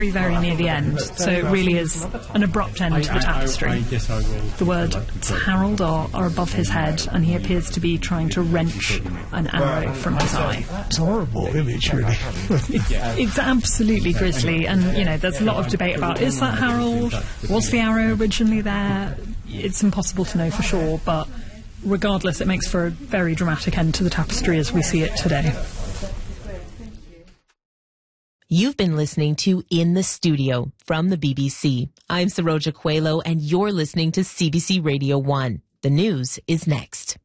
very near the end, so it really is an abrupt end to the tapestry. The words Harold are above his head, and he appears to be trying to wrench an arrow from his eye. It's a horrible image, really. It's absolutely grisly, and, you know, there's a lot of debate about, is that Harold? Was the arrow originally there? It's impossible to know for sure, but regardless, it makes for a very dramatic end to the tapestry as we see it today. You've been listening to In the Studio from the BBC. I'm Saroja Coelho, and you're listening to CBC Radio 1. The news is next.